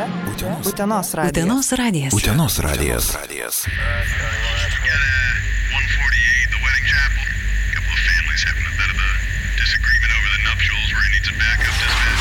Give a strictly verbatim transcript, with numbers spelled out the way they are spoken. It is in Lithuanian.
Čia Utenos radijas. Utenos radijas. Utenos radijas. Couple of families having a bit of a disagreement over the nuptials where he needs a backup dispatch.